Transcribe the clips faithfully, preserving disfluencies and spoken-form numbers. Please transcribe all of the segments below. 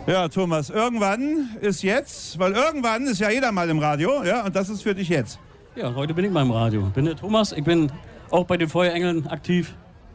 Ja, Thomas, irgendwann ist jetzt, weil irgendwann ist ja jeder mal im Radio, ja, und das ist für dich jetzt. Ja, heute bin ich mal im Radio. Ich bin der Thomas, ich bin auch bei den Feuerengeln aktiv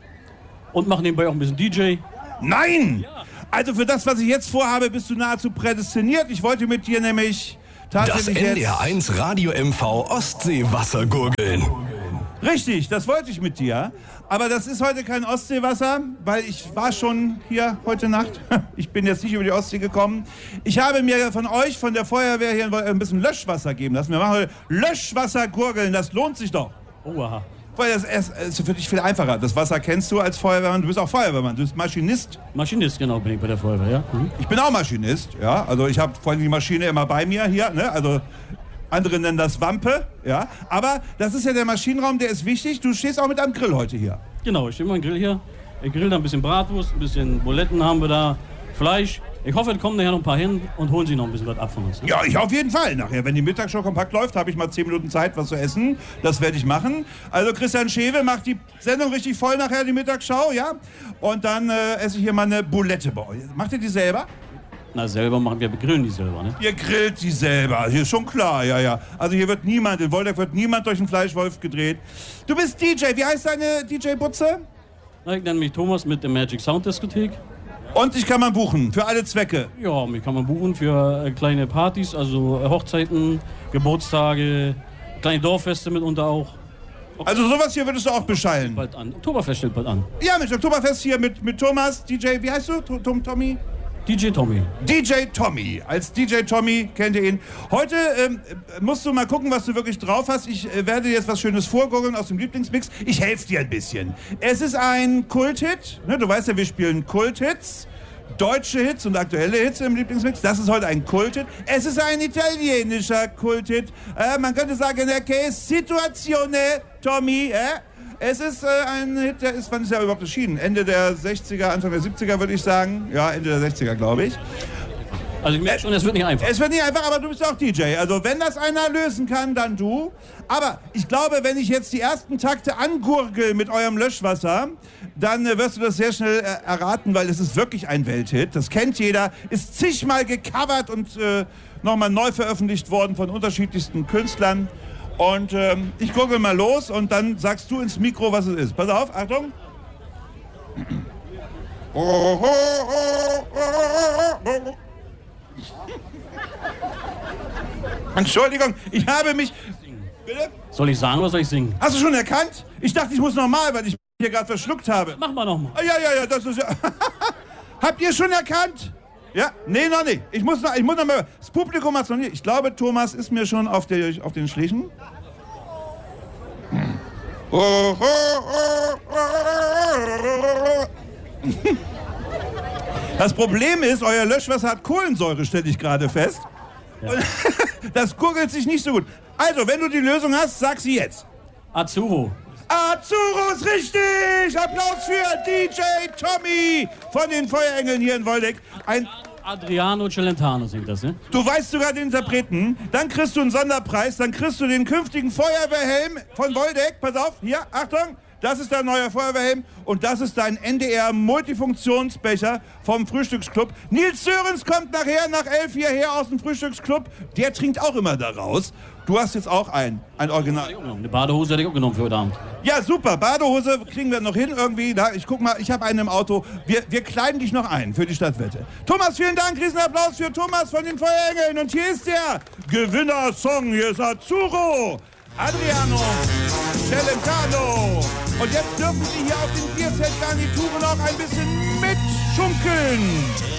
und mache nebenbei auch ein bisschen D J. Nein! Ja. Also für das, was ich jetzt vorhabe, bist du nahezu prädestiniert. Ich wollte mit dir nämlich tatsächlich Das N D R eins Radio M V Ostseewassergurgeln. Richtig, das wollte ich mit dir. Aber das ist heute kein Ostseewasser, weil ich war schon hier heute Nacht. Ich bin jetzt nicht über die Ostsee gekommen. Ich habe mir von euch, von der Feuerwehr hier ein bisschen Löschwasser geben lassen. Wir machen heute Löschwassergurgeln, das lohnt sich doch. Oha. Weil das ist für dich viel einfacher. Das Wasser kennst du als Feuerwehrmann. Du bist auch Feuerwehrmann, du bist Maschinist. Maschinist, genau, bin ich bei der Feuerwehr, ja. Mhm. Ich bin auch Maschinist, ja. Also ich habe vor allem die Maschine immer bei mir hier, ne? Also andere nennen das Wampe, ja. Aber das ist ja der Maschinenraum, der ist wichtig. Du stehst auch mit einem Grill heute hier. Genau, ich stehe mit meinem Grill hier. Ich grill da ein bisschen Bratwurst, ein bisschen Buletten haben wir da, Fleisch. Ich hoffe, es kommen nachher noch ein paar hin und holen sich noch ein bisschen was ab von uns. Ne? Ja, ich auf jeden Fall. Nachher, wenn die Mittagsshow kompakt läuft, habe ich mal zehn Minuten Zeit, was zu essen. Das werde ich machen. Also Christian Schewe macht die Sendung richtig voll nachher, die Mittagsschau, ja. Und dann äh, esse ich hier mal eine Bulette bei euch. Macht ihr die selber? Na, selber machen wir, wir grillen die selber, ne? Ihr grillt die selber, hier ist schon klar, ja, ja. Also hier wird niemand, in Woldeck wird niemand durch einen Fleischwolf gedreht. Du bist D J, wie heißt deine D J-Butze? Ich nenne mich Thomas mit der Magic Sound Diskothek. Und dich kann man buchen, für alle Zwecke. Ja, mich kann man buchen für äh, kleine Partys, also äh, Hochzeiten, Geburtstage, kleine Dorffeste mitunter auch. Also sowas hier würdest du auch beschallen. Bald an. Oktoberfest steht bald an. Ja, mit Oktoberfest hier mit, mit Thomas, D J, wie heißt du? Tom, Tommy? D J Tommy. D J Tommy. Als D J Tommy kennt ihr ihn. Heute ähm, musst du mal gucken, was du wirklich drauf hast. Ich äh, werde jetzt was Schönes vorgurgeln aus dem Lieblingsmix. Ich helfe dir ein bisschen. Es ist ein Kulthit. Ne, du weißt ja, wir spielen Kulthits. Deutsche Hits und aktuelle Hits im Lieblingsmix. Das ist heute ein Kulthit. Es ist ein italienischer Kulthit. Äh, man könnte sagen, che è situazione, Tommy. Äh? Es ist äh, ein Hit, der ist, wann ist der überhaupt erschienen? Ende der sechziger, Anfang der siebziger würde ich sagen. Ja, Ende der sechziger, glaube ich. Also ich merke schon, es wird nicht einfach. Es wird nicht einfach, aber du bist auch D J. Also wenn das einer lösen kann, dann du. Aber ich glaube, wenn ich jetzt die ersten Takte angurgel mit eurem Löschwasser, dann äh, wirst du das sehr schnell äh, erraten, weil es ist wirklich ein Welthit. Das kennt jeder, ist zigmal gecovert und äh, nochmal neu veröffentlicht worden von unterschiedlichsten Künstlern. Und ähm, ich gurgel mal los und dann sagst du ins Mikro, was es ist. Pass auf, Achtung. Entschuldigung, ich habe mich... Bitte? Soll ich sagen oder soll ich singen? Hast du schon erkannt? Ich dachte, ich muss nochmal, weil ich hier gerade verschluckt habe. Mach mal nochmal. Ah, ja, ja, ja, das ist ja... Habt ihr schon erkannt? Ja? Nee, noch nicht. Ich muss noch, ich muss noch mal... Das Publikum hat es noch nicht. Ich glaube, Thomas ist mir schon auf, der, auf den Schlichen. Das Problem ist, euer Löschwasser hat Kohlensäure, stelle ich gerade fest. Ja. Das gurgelt sich nicht so gut. Also, wenn du die Lösung hast, sag sie jetzt. Azuro. Azuro ist richtig! Applaus für D J Tommy von den Feuerengeln hier in Woldeck. Ein Adriano Celentano singt das, ne? Du weißt sogar den Interpreten, dann kriegst du einen Sonderpreis, dann kriegst du den künftigen Feuerwehrhelm von Woldeck. Pass auf, hier, Achtung, das ist dein neuer Feuerwehrhelm und das ist dein N D R-Multifunktionsbecher vom Frühstücksclub. Nils Sörens kommt nachher nach elf hierher aus dem Frühstücksclub, der trinkt auch immer daraus. Du hast jetzt auch einen, ein Original. Eine Badehose hätte ich auch genommen für heute Abend. Ja, super. Badehose kriegen wir noch hin irgendwie. Da, ich guck mal, ich habe einen im Auto. Wir, wir kleiden dich noch ein für die Stadtwette. Thomas, vielen Dank. Riesenapplaus für Thomas von den Feuerengeln. Und hier ist der Gewinnersong. Hier ist Azuro, Adriano Celentano. Und jetzt dürfen Sie hier auf den Bierzeltgarnituren auch ein bisschen mitschunkeln.